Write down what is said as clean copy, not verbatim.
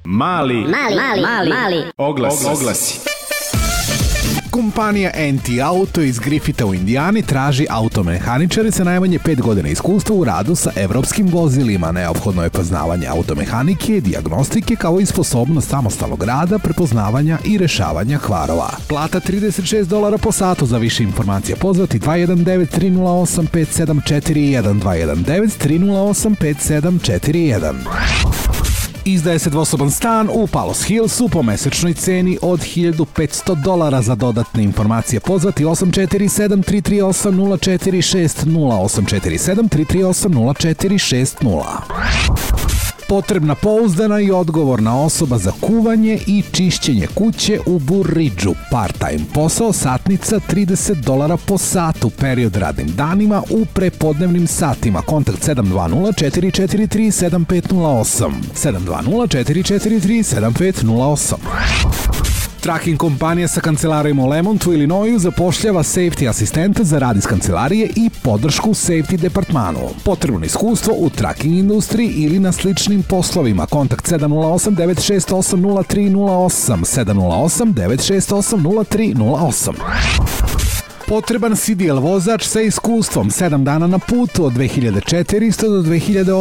Mali oglasi. Kompanija NT Auto iz Griffitha u Indijani traži automehaničare sa najmanje 5 godina iskustva u radu sa evropskim vozilima. Neophodno je poznavanje automehanike, dijagnostike kao i sposobnost samostalnog rada, prepoznavanja i rešavanja kvarova. Plata $36 po satu. Za više informacija pozvati 219-308-5741 219-308-5741. Izdaje se dvosoban stan u Palos Hillsu po mesečnoj ceni od $1.500. Za dodatne informacije pozvati 847-338-0460 847-338-0460. Potrebna pouzdana i odgovorna osoba za kuvanje i čišćenje kuće u Burridžu. Part-time posao, satnica $30 po satu, period radnim danima u prepodnevnim satima. Kontakt 720-443-7508 720-443-7508. Tracking kompanija sa kancelarijom u Lemontu, Illinoisu zapošljava safety asistenta za rad iz kancelarije i podršku safety departmanu. Potrebno iskustvo u tracking industriji ili na sličnim poslovima. Kontakt 708-968-0308 708-968-0308. Potreban CDL vozač sa iskustvom 7 dana na putu od 2400 do 2800